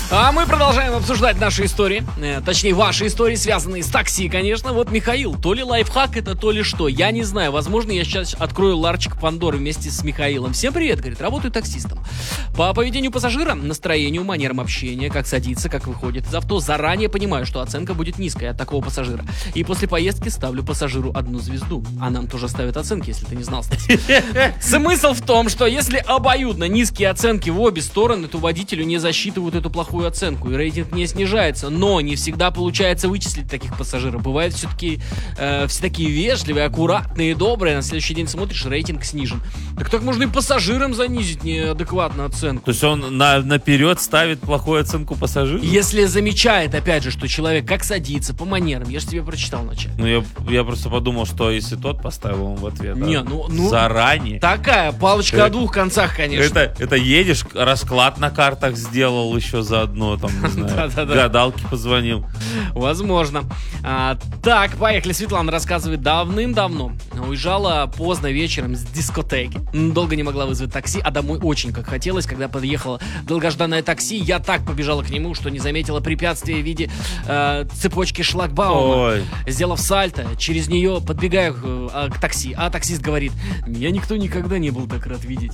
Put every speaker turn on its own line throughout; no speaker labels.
А мы продолжаем обсуждать наши истории. Точнее, ваши истории, связанные с такси, конечно. Вот Михаил, то ли лайфхак это, то ли что. Я не знаю. Возможно, я сейчас открою ларчик Пандоры вместе с Михаилом. Всем привет, говорит, работаю таксистом. По поведению пассажира, настроению, манерам общения, как садится, как выходит из авто, заранее понимаю, что оценка будет низкая от такого пассажира. И после поездки ставлю пассажиру 1 звезду. А нам тоже ставят оценки, если ты не знал. Смысл в том, что если обоюдно низкие оценки в обе стороны, то водителю не засчитывают эту плохую оценку, и рейтинг не снижается. Но не всегда получается вычислить таких пассажиров. Бывает все-таки все такие вежливые, аккуратные, добрые. На следующий день смотришь, рейтинг снижен. Так можно и пассажирам занизить неадекватно оценку.
То есть он наперед ставит плохую оценку пассажиру?
Если замечает, опять же, что человек как садится, по манерам. Я же тебе прочитал вначале.
Ну, я просто подумал, что если тот поставил ему в ответ,
не,
заранее.
Такая палочка о двух концах, конечно.
Это едешь, расклад на картах сделал еще заодно, там, не знаю, гадалке позвонил.
Возможно. Так, поехали. Светлана рассказывает, давным-давно уезжала поздно вечером с дискотеки. Долго не могла вызвать такси, а домой очень как хотелось. Когда подъехало долгожданное такси, я так побежала к нему, что не заметила препятствия в виде цепочки шлагбаума.
Ой.
Сделав сальто, через нее подбегаю к такси, а таксист говорит, меня никто никогда не был так рад видеть.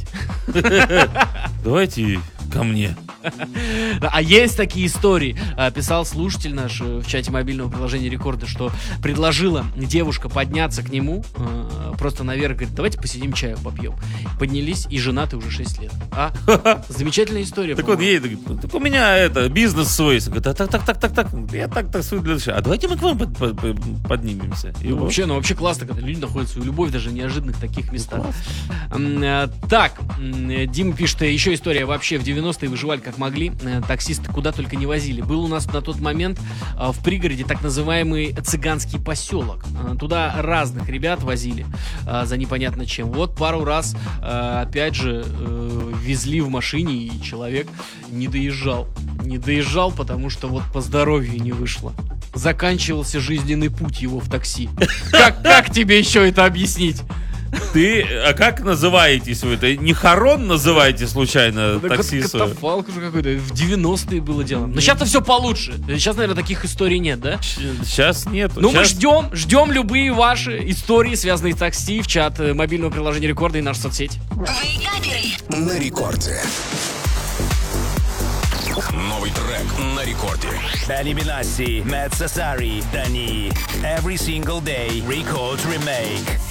Давайте ко мне.
А есть такие истории. Писал слушатель наш в чате мобильного приложения Рекорда, что предложила девушка подняться к нему просто наверх, говорит, давайте посидим, чаю попьем. Поднялись и женаты уже 6 лет. Замечательная история.
Так вот едет, говорит, так у меня бизнес свой. Говорит, так, я так свой для души. А давайте мы к вам поднимемся. И
вообще классно, когда люди находят свою любовь даже в неожиданных таких местах. Так, Дима пишет, еще история. Вообще в 90-е выживали как могли. Таксисты куда только не возили. Был у нас на тот момент в пригороде так называемый цыганский поселок. Туда разных ребят возили за непонятно чем. Вот пару раз, опять же, везли в машине, и человек не доезжал. Не доезжал, потому что вот по здоровью не вышло. Заканчивался жизненный путь его в такси. Как тебе еще это объяснить?
А как называетесь вы? Это не Харон называете случайно таксиста?
Катафалк уже какой-то. В 90-е было дело. Но сейчас-то все получше. Сейчас, наверное, таких историй нет, да?
Сейчас нет.
Ну, мы ждем любые ваши истории, связанные с такси, в чат мобильного приложения Рекорда и нашу соцсеть.
На Рекорде. Новый трек на Рекорде.
Benny Benassi, Matt Sassari, Dani. Every single day, Record Remake.